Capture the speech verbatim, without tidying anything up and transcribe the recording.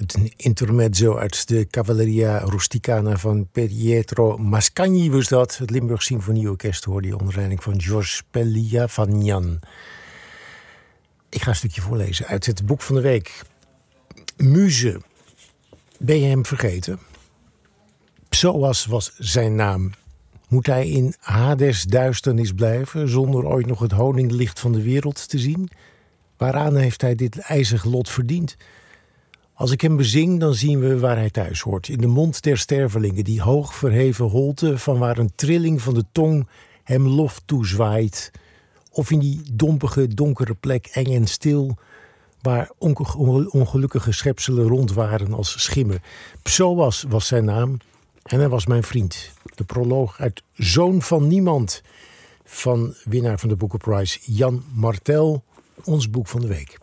Het intermezzo uit de Cavalleria Rusticana van Pietro Mascagni was dat. Het Limburg Symfonieorkest hoorde je onder leiding van Georges Pelliafanian. Ik ga een stukje voorlezen uit het boek van de week. Muze. Ben je hem vergeten? Psoas was zijn naam. Moet hij in Hades duisternis blijven, zonder ooit nog het honinglicht van de wereld te zien? Waaraan heeft hij dit ijzig lot verdiend? Als ik hem bezing, dan zien we waar hij thuis hoort. In de mond der stervelingen, die hoog verheven holte, van waar een trilling van de tong hem lof toezwaait. Of in die dompige, donkere plek, eng en stil, waar ongelukkige schepselen rond waren als schimmen. Psoas was zijn naam en hij was mijn vriend. De proloog uit Zoon van Niemand, van winnaar van de Booker Prize Jan Martel, ons boek van de week.